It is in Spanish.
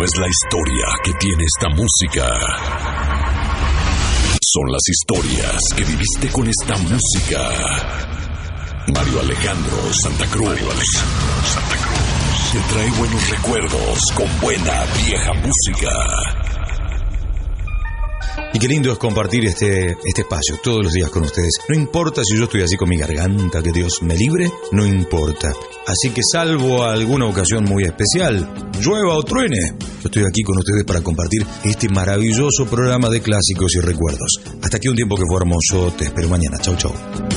no es la historia que tiene esta música. Son las historias que viviste con esta música. Mario Alejandro Santa Cruz. Te trae buenos recuerdos con buena vieja música. Y qué lindo es compartir este espacio todos los días con ustedes. No importa si yo estoy así con mi garganta, que Dios me libre, no importa. Así que salvo alguna ocasión muy especial, llueva o truene, yo estoy aquí con ustedes para compartir este maravilloso programa de clásicos y recuerdos. Hasta aquí un tiempo que fue hermoso, te espero mañana. Chau, chau.